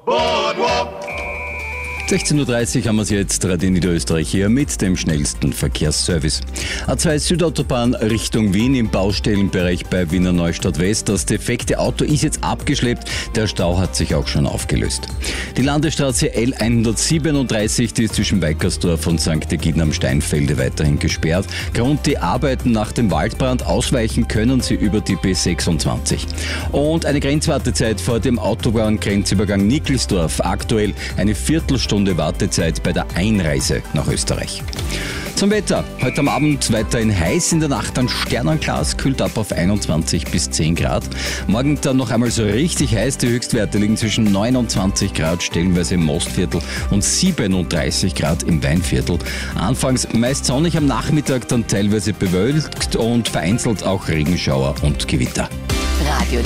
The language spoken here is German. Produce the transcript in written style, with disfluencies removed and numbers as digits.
Boardwalk. 16.30 Uhr haben wir es jetzt, Radio Niederösterreich hier mit dem schnellsten Verkehrsservice. A2 Südautobahn Richtung Wien im Baustellenbereich bei Wiener Neustadt West. Das defekte Auto ist jetzt abgeschleppt, der Stau hat sich auch schon aufgelöst. Die Landesstraße L137, die ist zwischen Weikersdorf und St. Egiden am Steinfelde weiterhin gesperrt. Grund die Arbeiten nach dem Waldbrand, ausweichen können sie über die B26. Und eine Grenzwartezeit vor dem Autobahngrenzübergang Nickelsdorf, aktuell eine Viertelstunde Wartezeit bei der Einreise nach Österreich. Zum Wetter. Heute am Abend weiterhin heiß, in der Nacht dann Sternenklar, kühlt ab auf 21 bis 10 Grad. Morgen dann noch einmal so richtig heiß. Die Höchstwerte liegen zwischen 29 Grad stellenweise im Mostviertel und 37 Grad im Weinviertel. Anfangs meist sonnig, am Nachmittag dann teilweise bewölkt und vereinzelt auch Regenschauer und Gewitter. Radio